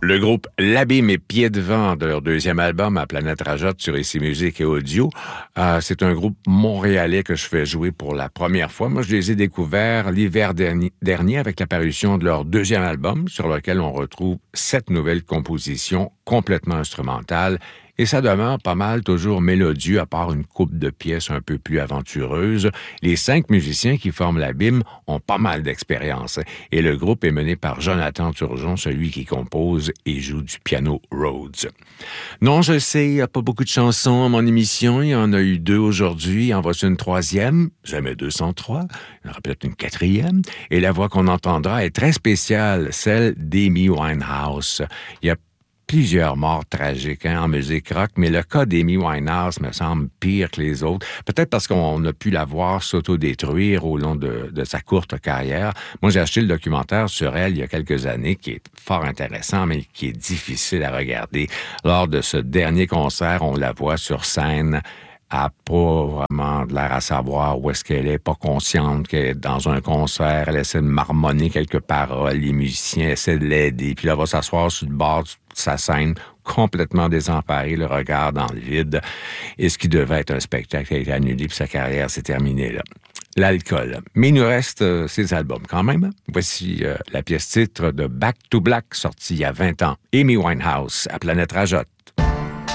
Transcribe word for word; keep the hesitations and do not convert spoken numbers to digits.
Le groupe L'Abîme et Pieds de Vent de leur deuxième album à Planète Rajotte sur Ici Musique et Audio. Euh, c'est un groupe montréalais que je fais jouer pour la première fois. Moi, je les ai découverts l'hiver dernier, dernier avec l'apparition de leur deuxième album sur lequel on retrouve sept nouvelles compositions complètement instrumentales. Et ça demeure pas mal toujours mélodieux, à part une couple de pièces un peu plus aventureuses. Les cinq musiciens qui forment l'Abîme ont pas mal d'expérience. Et le groupe est mené par Jonathan Turgeon, celui qui compose et joue du piano Rhodes. Non, je sais, il n'y a pas beaucoup de chansons à mon émission. Il y en a eu deux aujourd'hui. En voici une troisième. Jamais deux cent trois. Il y en aura peut-être une quatrième. Et la voix qu'on entendra est très spéciale, celle d'Amy Winehouse. Il y a plusieurs morts tragiques hein, en musique rock, mais le cas d'Amy Winehouse me semble pire que les autres. Peut-être parce qu'on a pu la voir s'autodétruire au long de, de sa courte carrière. Moi, j'ai acheté le documentaire sur elle il y a quelques années, qui est fort intéressant, mais qui est difficile à regarder. Lors de ce dernier concert, on la voit sur scène, a pas vraiment de l'air à savoir où est-ce qu'elle est, pas consciente qu'elle est dans un concert, elle essaie de marmonner quelques paroles, les musiciens essaient de l'aider, puis là, elle va s'asseoir sur le bord de sa scène, complètement désemparée, le regard dans le vide, et ce qui devait être un spectacle a été annulé, puis sa carrière s'est terminée là. L'alcool. Mais il nous reste euh, ses albums quand même. Voici euh, la pièce titre de Back to Black, sortie il y a vingt ans. Amy Winehouse, à Planète Rajotte.